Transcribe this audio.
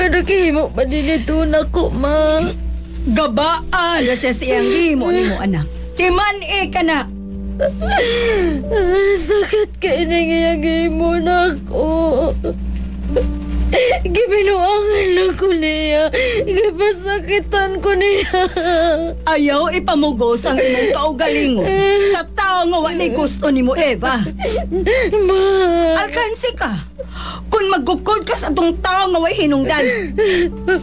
nakahimo pa dinito na ko, ma. Gabaan na siya siyang himo ni mo, anak. Timan ka na. Sakit kay nangiyang himo na ko. Gibinuangan na ko niya. Gipasakitan ko niya. Ayaw ipamugos ang imong kaugalingon sa tao nga wala gusto ni mo, Eva. Ma. Alkansi ka. Kung magkukod ka sa atong tao nga way hinungdan.